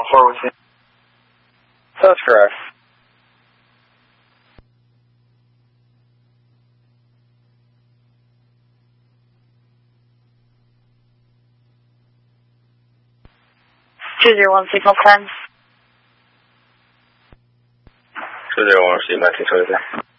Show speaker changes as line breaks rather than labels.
415.
That's correct.
Two 0-1 signal 10.
201 Steve 1923.